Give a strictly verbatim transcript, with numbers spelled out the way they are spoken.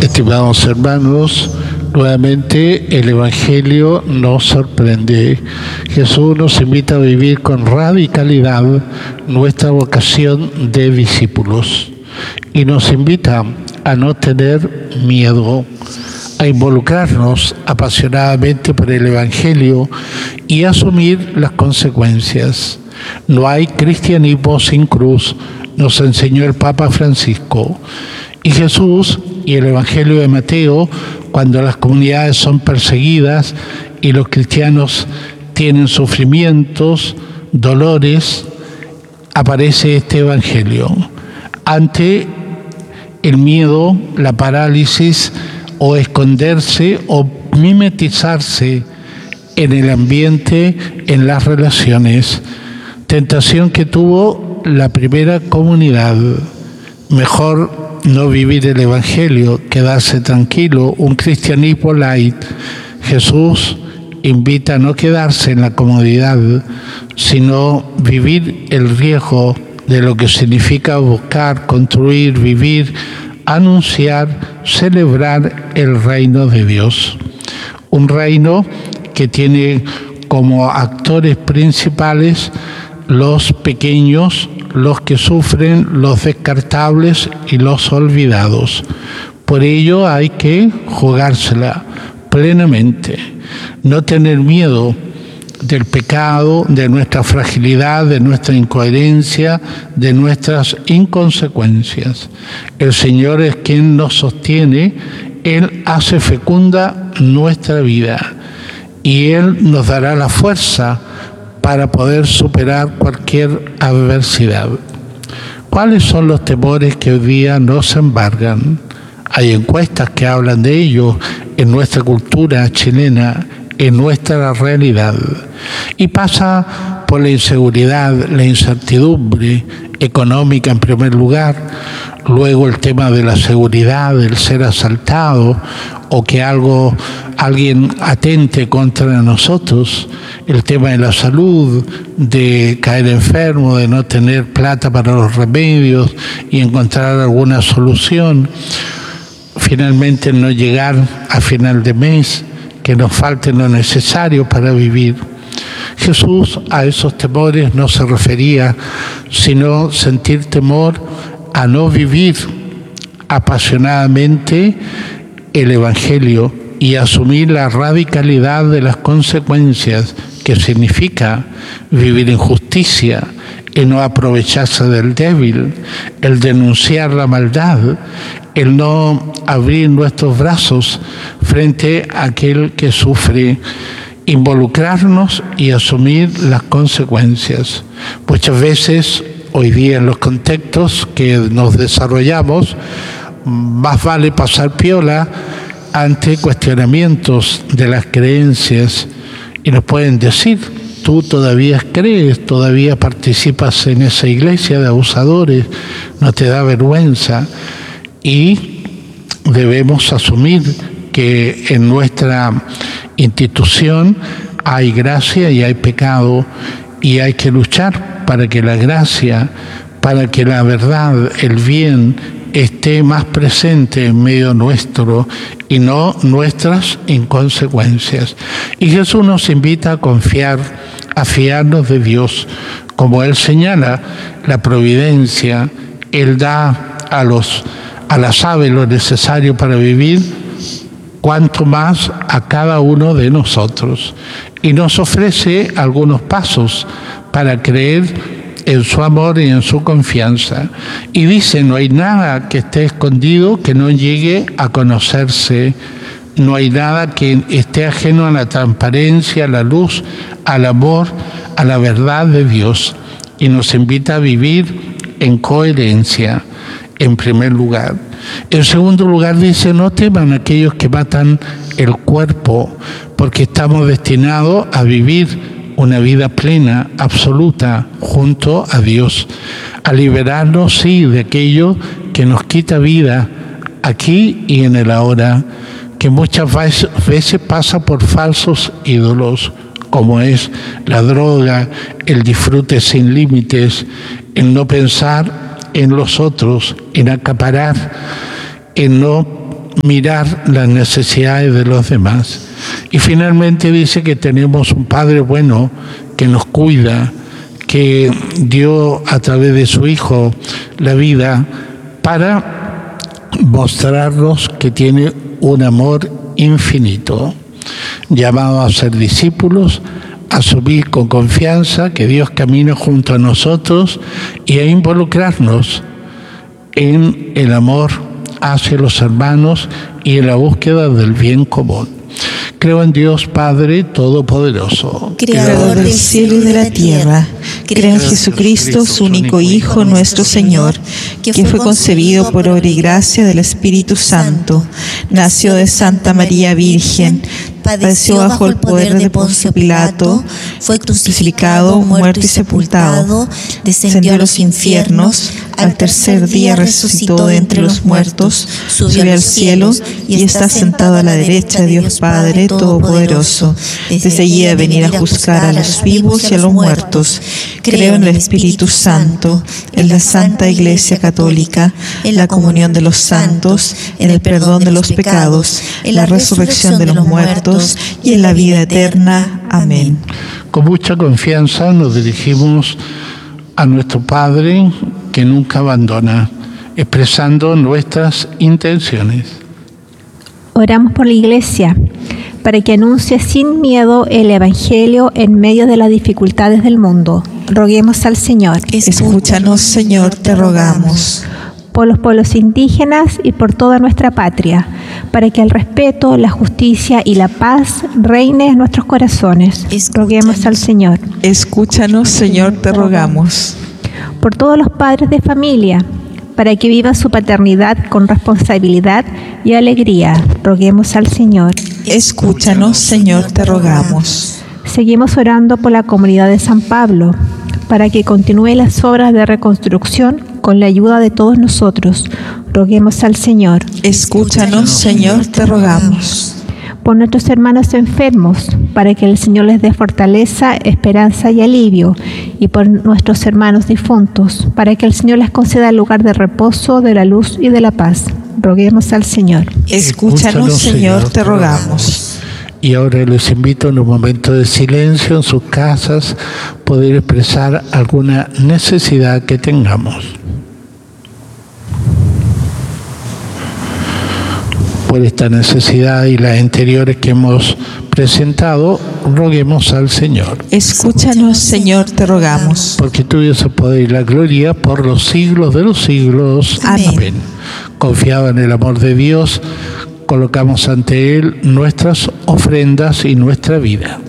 Estimados hermanos, nuevamente el Evangelio nos sorprende. Jesús nos invita a vivir con radicalidad nuestra vocación de discípulos y nos invita a no tener miedo, a involucrarnos apasionadamente por el Evangelio y asumir las consecuencias. No hay cristianismo sin cruz, nos enseñó el Papa Francisco. Y Jesús y el Evangelio de Mateo, cuando las comunidades son perseguidas y los cristianos tienen sufrimientos, dolores, aparece este Evangelio. Ante el miedo, la parálisis, o esconderse o mimetizarse en el ambiente, en las relaciones. Tentación que tuvo la primera comunidad. Mejor no vivir el Evangelio, quedarse tranquilo, un cristianismo light. Jesús invita a no quedarse en la comodidad, sino vivir el riesgo de lo que significa buscar, construir, vivir, anunciar, celebrar el reino de Dios. Un reino que tiene como actores principales los pequeños, los que sufren, los descartables y los olvidados. Por ello hay que jugársela plenamente, no tener miedo del pecado, de nuestra fragilidad, de nuestra incoherencia, de nuestras inconsecuencias. El Señor es quien nos sostiene, Él hace fecunda nuestra vida y Él nos dará la fuerza para poder superar cualquier adversidad. ¿Cuáles son los temores que hoy día nos embargan? Hay encuestas que hablan de ello en nuestra cultura chilena, en nuestra realidad. Y pasa por la inseguridad, la incertidumbre económica en primer lugar, luego el tema de la seguridad, del ser asaltado o que algo, alguien atente contra nosotros, el tema de la salud, de caer enfermo, de no tener plata para los remedios y encontrar alguna solución, finalmente no llegar a final de mes, que nos falte lo necesario para vivir. Jesús a esos temores no se refería, sino sentir temor a no vivir apasionadamente el Evangelio y asumir la radicalidad de las consecuencias que significa vivir en justicia, el no aprovecharse del débil, el denunciar la maldad, el no abrir nuestros brazos frente a aquel que sufre, involucrarnos y asumir las consecuencias. Muchas veces, hoy día en los contextos que nos desarrollamos, más vale pasar piola ante cuestionamientos de las creencias y nos pueden decir: tú todavía crees, todavía participas en esa iglesia de abusadores, no te da vergüenza. Y debemos asumir que en nuestra institución hay gracia y hay pecado y hay que luchar para que la gracia, para que la verdad, el bien esté más presente en medio nuestro y no nuestras inconsecuencias. Y Jesús nos invita a confiar, a fiarnos de Dios. Como Él señala, la providencia, Él da a los a las aves lo necesario para vivir, cuanto más a cada uno de nosotros. Y nos ofrece algunos pasos para creer en su amor y en su confianza. Y dice: no hay nada que esté escondido que no llegue a conocerse. No hay nada que esté ajeno a la transparencia, a la luz, al amor, a la verdad de Dios. Y nos invita a vivir en coherencia, en primer lugar. En segundo lugar dice: no teman aquellos que matan el cuerpo, porque estamos destinados a vivir una vida plena, absoluta, junto a Dios, a liberarnos, sí, de aquello que nos quita vida aquí y en el ahora, que muchas veces pasa por falsos ídolos, como es la droga, el disfrute sin límites, el no pensar en los otros, en acaparar, en no mirar las necesidades de los demás. Y finalmente dice que tenemos un Padre bueno que nos cuida, que dio a través de su Hijo la vida para mostrarnos que tiene un amor infinito. Llamado a ser discípulos, a asumir con confianza que Dios camina junto a nosotros y a involucrarnos en el amor hacia los hermanos y en la búsqueda del bien común. Creo en Dios Padre Todopoderoso, Creador del cielo y de la tierra. Creo en Jesucristo, su único Hijo, nuestro Señor, que fue concebido por obra y gracia del Espíritu Santo. Nació de Santa María Virgen, padeció bajo el poder de Poncio Pilato, fue crucificado, muerto y sepultado, descendió a los infiernos, al tercer día resucitó de entre los muertos, subió al cielo y está sentado a la derecha de Dios Padre Todopoderoso. Desde allí a venir a juzgar a los vivos y a los muertos. Creo en el Espíritu Santo, en la Santa Iglesia Católica, en la comunión de los santos, en el perdón de los pecados, en la resurrección de los muertos y en la vida eterna. Amén. Con mucha confianza nos dirigimos a nuestro Padre que nunca abandona, expresando nuestras intenciones. Oramos por la Iglesia, para que anuncie sin miedo el Evangelio en medio de las dificultades del mundo. Roguemos al Señor. Escúchanos, Señor, te rogamos. Por los pueblos indígenas y por toda nuestra patria, para que el respeto, la justicia y la paz reine en nuestros corazones. Roguemos al Señor. Escúchanos, Señor, te rogamos. Por todos los padres de familia, para que vivan su paternidad con responsabilidad y alegría. Roguemos al Señor. Escúchanos, Señor, te rogamos. Seguimos orando por la comunidad de San Pablo, para que continúe las obras de reconstrucción con la ayuda de todos nosotros. Roguemos al Señor. Escúchanos, Señor, te rogamos. Por nuestros hermanos enfermos, para que el Señor les dé fortaleza, esperanza y alivio, y por nuestros hermanos difuntos, para que el Señor les conceda el lugar de reposo, de la luz y de la paz. Roguemos al Señor. Escúchanos, Señor, te rogamos. Y ahora les invito en un momento de silencio en sus casas poder expresar alguna necesidad que tengamos. Por esta necesidad y las anteriores que hemos presentado, roguemos al Señor. Escúchanos, Señor, te rogamos. Porque tuyo es el poder y la gloria por los siglos de los siglos. Amén. Amén. Confiado en el amor de Dios, colocamos ante Él nuestras ofrendas y nuestra vida.